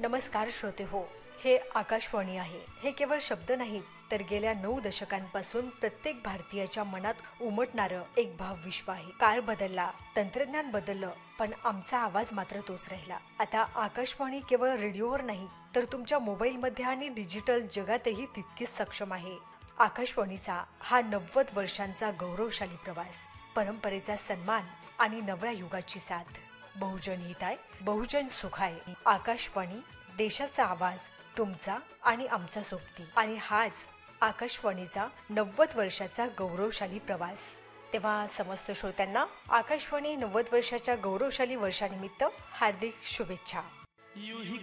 नमस्कार श्रोते हो, हे आकाशवाणी आहे। हे केवळ शब्द नाहीत तर गेल्या 9 दशकांपासून प्रत्येक भारतीयाच्या मनात उमटणारं एक भावविश्व आहे। काळ बदलला, तंत्रज्ञान बदललं, पण आमचा आवाज मात्र तोच राहिला। आता आकाशवाणी केवळ रेडिओवर नाही तर तुमच्या मोबाईलमध्ये आणि डिजिटल जगातही तितकीच सक्षम आहे। आकाशवाणीचा हा 90 वर्षांचा गौरवशाली प्रवास, परंपरेचा सन्मान आणि नव्या युगाची साथ। बहुजन हिताय, बहुजन सुखाय। आकाशवाणी, देशाचा आवाज, तुमचा आणि आमचा सोबती। आणि हाच आकाशवाणीचा 90 वर्षाचा गौरवशाली प्रवास। तेव्हा समस्त श्रोत्यांना आकाशवाणी 90 वर्षाच्या गौरवशाली वर्षानिमित्त हार्दिक शुभेच्छा। यूं ही